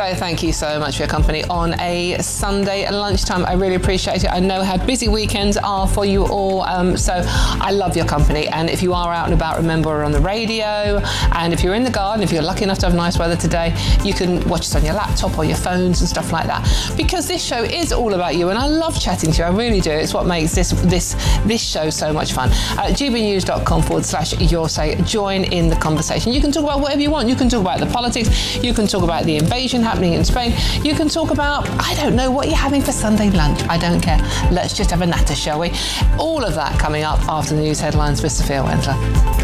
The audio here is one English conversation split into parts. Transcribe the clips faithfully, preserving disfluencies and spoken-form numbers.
So thank you so much for your company on a Sunday lunchtime. I really appreciate it. I know how busy weekends are for you all, um, so I love your company. And if you are out and about, remember we're on the radio, and if you're in the garden, if you're lucky enough to have nice weather today, you can watch us on your laptop or your phones and stuff like that, because this show is all about you, and I love chatting to you. I really do. It's what makes this this this show so much fun. Uh, gbnews.com forward slash your say. Join in the conversation. You can talk about whatever you want. You can talk about the politics. You can talk about the invasion happening in Spain. You can talk about, I don't know, what you're having for Sunday lunch. I don't care. Let's just have a natter, shall we? All of that coming up after the news headlines with Sophia Wendler.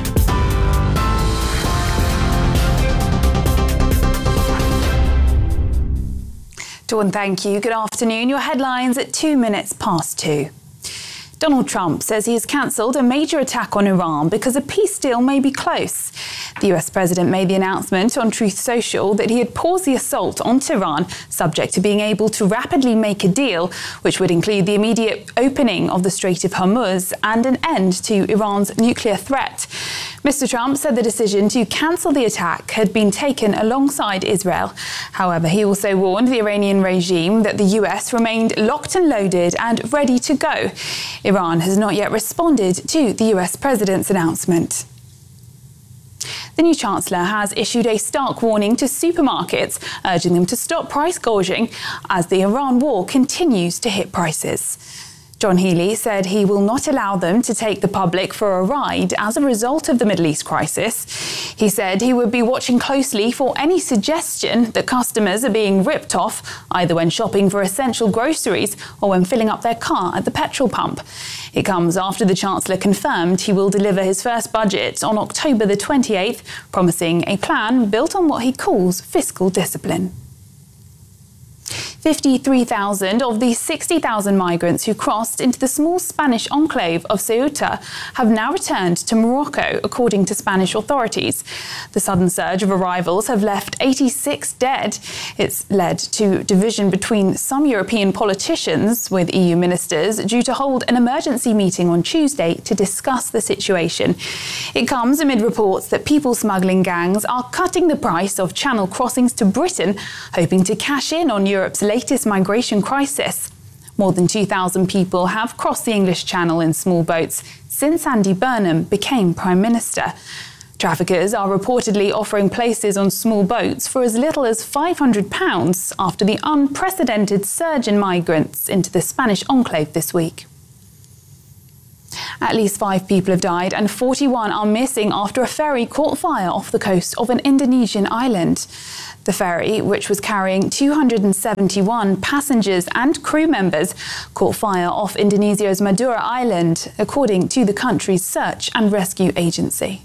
Dawn, thank you. Good afternoon. Your headlines at two minutes past two. Donald Trump says he has cancelled a major attack on Iran because a peace deal may be close. The U S president made the announcement on Truth Social that he had paused the assault on Tehran, subject to being able to rapidly make a deal, which would include the immediate opening of the Strait of Hormuz and an end to Iran's nuclear threat. Mister Trump said the decision to cancel the attack had been taken alongside Israel. However, he also warned the Iranian regime that the U S remained locked and loaded and ready to go. Iran has not yet responded to the U S president's announcement. The new Chancellor has issued a stark warning to supermarkets, urging them to stop price gouging as the Iran war continues to hit prices. John Healey said he will not allow them to take the public for a ride as a result of the Middle East crisis. He said he would be watching closely for any suggestion that customers are being ripped off, either when shopping for essential groceries or when filling up their car at the petrol pump. It comes after the Chancellor confirmed he will deliver his first budget on October the twenty-eighth, promising a plan built on what he calls fiscal discipline. fifty-three thousand of the sixty thousand migrants who crossed into the small Spanish enclave of Ceuta have now returned to Morocco, according to Spanish authorities. The sudden surge of arrivals have left eighty-six dead. It's led to division between some European politicians, with E U ministers due to hold an emergency meeting on Tuesday to discuss the situation. It comes amid reports that people smuggling gangs are cutting the price of channel crossings to Britain, hoping to cash in on Europe's latest migration crisis. More than two thousand people have crossed the English Channel in small boats since Andy Burnham became Prime Minister. Traffickers are reportedly offering places on small boats for as little as five hundred pounds after the unprecedented surge in migrants into the Spanish enclave this week. At least five people have died and forty-one are missing after a ferry caught fire off the coast of an Indonesian island. The ferry, which was carrying two hundred seventy-one passengers and crew members, caught fire off Indonesia's Madura Island, according to the country's search and rescue agency.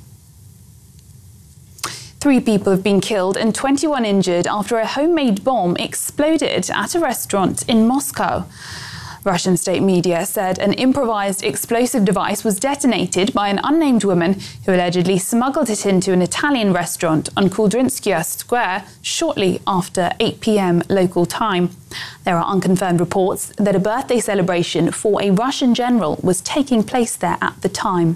Three people have been killed and twenty-one injured after a homemade bomb exploded at a restaurant in Moscow. Russian state media said an improvised explosive device was detonated by an unnamed woman who allegedly smuggled it into an Italian restaurant on Kudrinskaya Square shortly after eight p.m. local time. There are unconfirmed reports that a birthday celebration for a Russian general was taking place there at the time.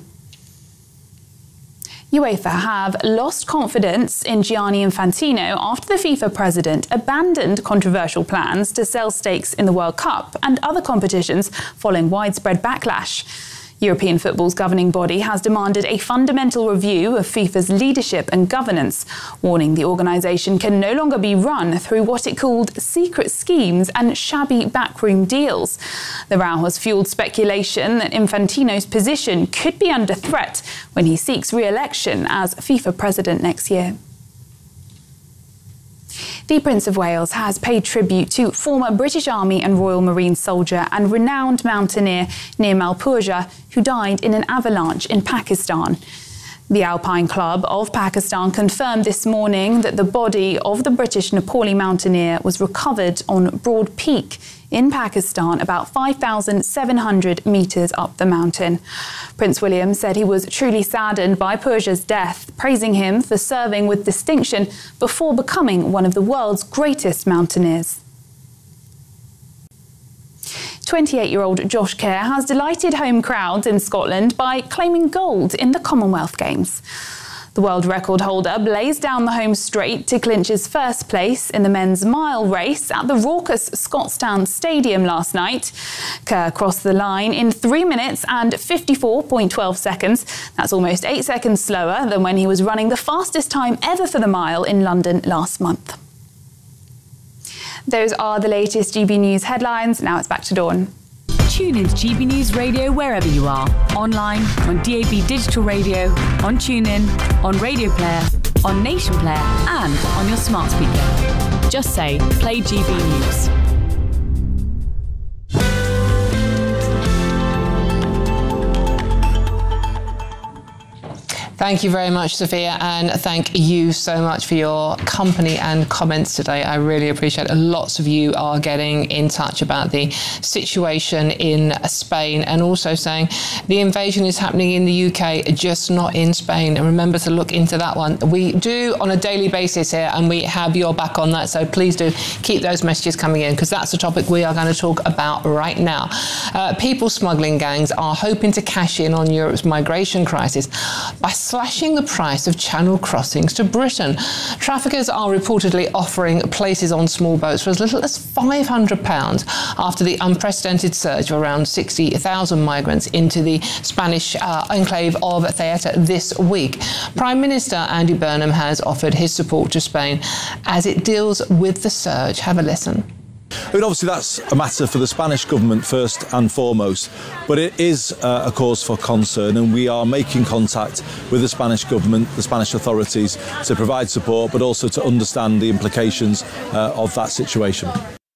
UEFA have lost confidence in Gianni Infantino after the FIFA president abandoned controversial plans to sell stakes in the World Cup and other competitions following widespread backlash. European football's governing body has demanded a fundamental review of FIFA's leadership and governance, warning the organisation can no longer be run through what it called secret schemes and shabby backroom deals. The row has fuelled speculation that Infantino's position could be under threat when he seeks re-election as FIFA president next year. The Prince of Wales has paid tribute to former British Army and Royal Marine soldier and renowned mountaineer Nir Malpurja, who died in an avalanche in Pakistan. The Alpine Club of Pakistan confirmed this morning that the body of the British Nepali mountaineer was recovered on Broad Peak in Pakistan, about five thousand seven hundred metres up the mountain. Prince William said he was truly saddened by Purja's death, praising him for serving with distinction before becoming one of the world's greatest mountaineers. twenty-eight-year-old Josh Kerr has delighted home crowds in Scotland by claiming gold in the Commonwealth Games. The world record holder blazed down the home straight to clinch his first place in the men's mile race at the raucous Scotstoun Stadium last night. Kerr crossed the line in three minutes and fifty-four point one two seconds. That's almost eight seconds slower than when he was running the fastest time ever for the mile in London last month. Those are the latest G B News headlines. Now it's back to Dawn. Tune into G B News Radio wherever you are. Online, on D A B Digital Radio, on TuneIn, on Radio Player, on Nation Player and on your smart speaker. Just say, play G B News. Thank you very much, Sophia, and thank you so much for your company and comments today. I really appreciate it. Lots of you are getting in touch about the situation in Spain and also saying the invasion is happening in the U K, just not in Spain. And remember to look into that one. We do on a daily basis here, and we have your back on that. So please do keep those messages coming in, because that's the topic we are going to talk about right now. Uh, people smuggling gangs are hoping to cash in on Europe's migration crisis by slashing the price of channel crossings to Britain. Traffickers are reportedly offering places on small boats for as little as five hundred pounds after the unprecedented surge of around sixty thousand migrants into the Spanish uh, enclave of Ceuta this week. Prime Minister Andy Burnham has offered his support to Spain as it deals with the surge. Have a listen. I mean, obviously that's a matter for the Spanish government first and foremost, but it is uh, a cause for concern, and we are making contact with the Spanish government, the Spanish authorities, to provide support, but also to understand the implications uh, of that situation.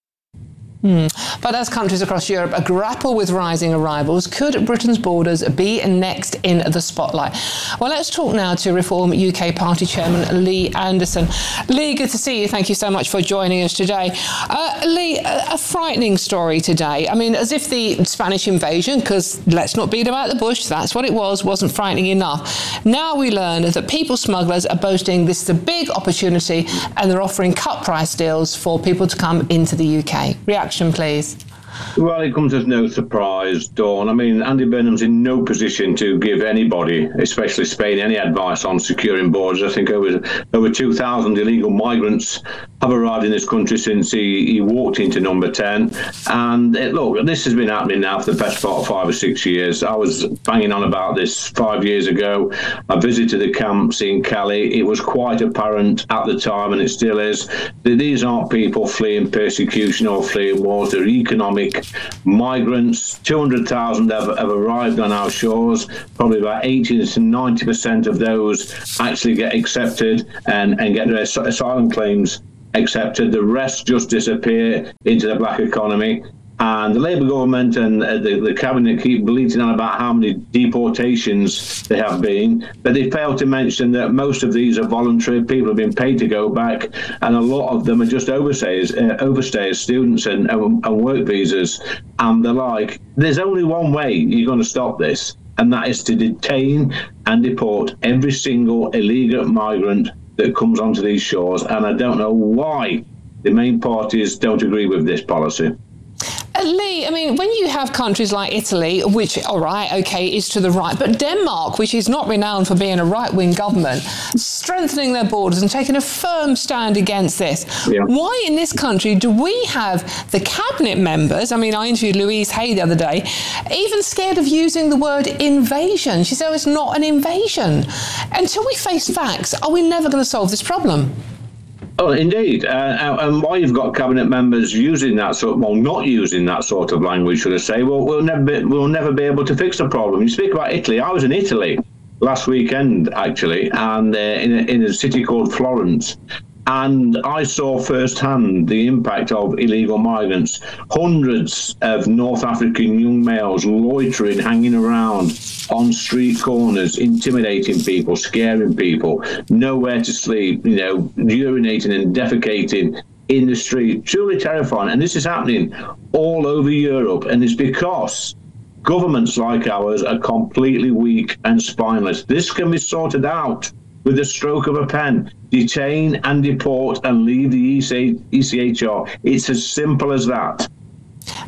Hmm. But as countries across Europe grapple with rising arrivals, could Britain's borders be next in the spotlight? Well, let's talk now to Reform U K Party Chairman Lee Anderson. Lee, good to see you. Thank you so much for joining us today. Uh, Lee, a, a frightening story today. I mean, as if the Spanish invasion, because let's not beat about the bush, that's what it was, wasn't frightening enough. Now we learn that people smugglers are boasting this is a big opportunity and they're offering cut price deals for people to come into the U K. Reaction, please. Well, it comes as no surprise, Dawn. I mean, Andy Burnham's in no position to give anybody, especially Spain, any advice on securing borders. I think over over two thousand illegal migrants have arrived in this country since he, he walked into number ten. And it, look, this has been happening now for the best part of five or six years. I was banging on about this five years ago. I visited the camps in Calais. It was quite apparent at the time, and it still is, that these aren't people fleeing persecution or fleeing wars. They're economic migrants. two hundred thousand have, have arrived on our shores. Probably about eighty to ninety percent of those actually get accepted and, and get their asylum claims accepted. The rest just disappear into the black economy. And the Labour government and the, the cabinet keep bleating on about how many deportations there have been, but they fail to mention that most of these are voluntary. People have been paid to go back, and a lot of them are just overstays, uh, overstays, students and, and, and work visas and the like. There's only one way you're going to stop this, and that is to detain and deport every single illegal migrant that comes onto these shores. And I don't know why the main parties don't agree with this policy. Uh, Lee, I mean, when you have countries like Italy, which, all right, OK, is to the right, but Denmark, which is not renowned for being a right-wing government, strengthening their borders and taking a firm stand against this. Yeah. Why in this country do we have the cabinet members, I mean, I interviewed Louise Hay the other day, even scared of using the word invasion? She said, oh, it's not an invasion. Until we face facts, are we never going to solve this problem? Oh, indeed. Uh, and why you've got cabinet members using that sort of, well, not using that sort of language, should I say, well, we'll never be, we'll never be able to fix the problem. You speak about Italy. I was in Italy last weekend, actually, and uh, in, a, in a city called Florence. And I saw firsthand the impact of illegal migrants. Hundreds of North African young males loitering, hanging around on street corners, intimidating people, scaring people, nowhere to sleep, you know, urinating and defecating in the street. Truly terrifying. And this is happening all over Europe. And it's because governments like ours are completely weak and spineless. This can be sorted out with the stroke of a pen. Detain and deport and leave the E C H R. It's as simple as that.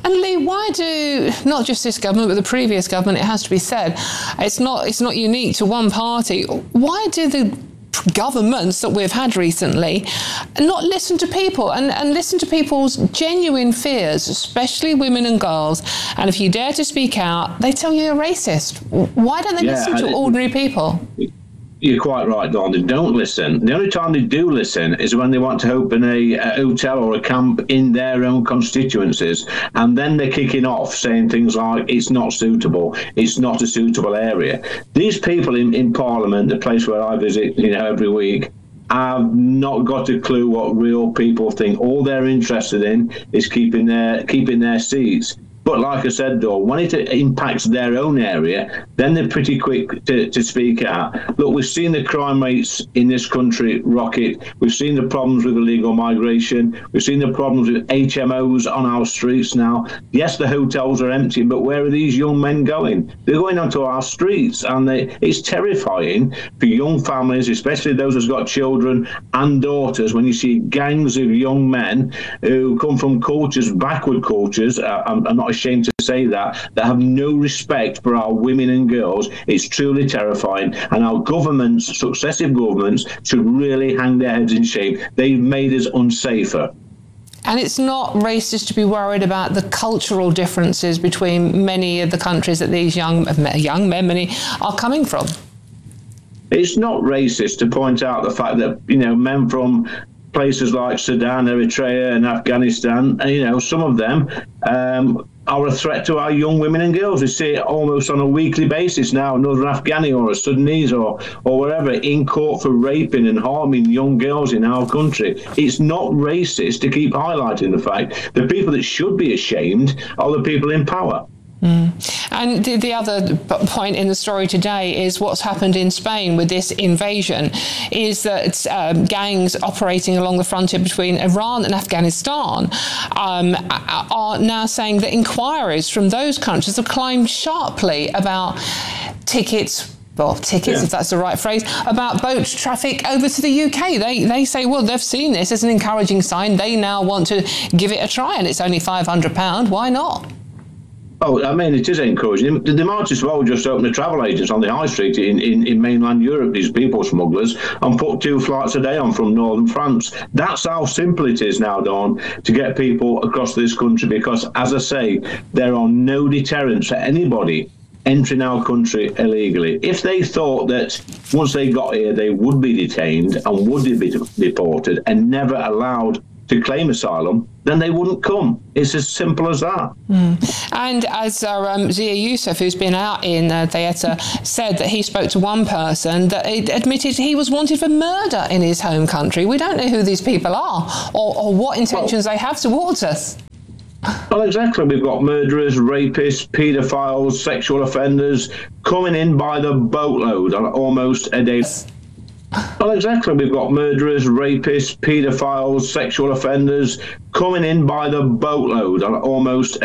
And Lee, why do, not just this government, but the previous government, it has to be said, it's not it's not unique to one party. Why do the governments that we've had recently not listen to people and, and listen to people's genuine fears, especially women and girls? And if you dare to speak out, they tell you you're racist. Why don't they yeah, listen to ordinary people? You're quite right, Dawn. They don't listen. The only time they do listen is when they want to open a, a hotel or a camp in their own constituencies, and then they're kicking off saying things like, it's not suitable, it's not a suitable area. These people in, in Parliament, the place where I visit, you know, every week, have not got a clue what real people think. All they're interested in is keeping their keeping their seats. But like I said, though, when it impacts their own area, then they're pretty quick to, to speak out. Look, we've seen the crime rates in this country rocket. We've seen the problems with illegal migration. We've seen the problems with H M Os on our streets now. Yes, the hotels are empty, but where are these young men going? They're going onto our streets, and they, it's terrifying for young families, especially those who've got children and daughters, when you see gangs of young men who come from cultures, backward cultures, uh, I'm, I'm not ashamed to say that, that have no respect for our women and girls. It's truly terrifying, and our governments, successive governments, should really hang their heads in shame. They've made us unsafer. And it's not racist to be worried about the cultural differences between many of the countries that these young young men many are coming from. It's not racist to point out the fact that, you know, men from places like Sudan, Eritrea and Afghanistan, you know, some of them um, are a threat to our young women and girls. We see it almost on a weekly basis now, another Afghani or a Sudanese or, or wherever in court for raping and harming young girls in our country. It's not racist to keep highlighting the fact the people that should be ashamed are the people in power. Mm. And the, the other point in the story today is what's happened in Spain with this invasion is that um, gangs operating along the frontier between Iran and Afghanistan um, are now saying that inquiries from those countries have climbed sharply about tickets Well, tickets, yeah. if that's the right phrase, about boat traffic over to the U K. They they say, well, they've seen this as an encouraging sign. They now want to give it a try, and it's only five hundred pounds. Why not? Oh, I mean, it is encouraging. They might as well just open a travel agents on the high street in, in, in mainland Europe, these people smugglers, and put two flights a day on from northern France. That's how simple it is now, Dawn, to get people across this country because, as I say, there are no deterrents for anybody entering our country illegally. If they thought that once they got here, they would be detained and would be deported and never allowed to claim asylum, then they wouldn't come. It's as simple as that. Mm. And as uh, um, Zia Youssef, who's been out in uh, Theatre, said that he spoke to one person that admitted he was wanted for murder in his home country. We don't know who these people are or, or what intentions well, they have towards us. Well, exactly. We've got murderers, rapists, paedophiles, sexual offenders coming in by the boatload on almost a day. Well, exactly. We've got murderers, rapists, paedophiles, sexual offenders coming in by the boatload on almost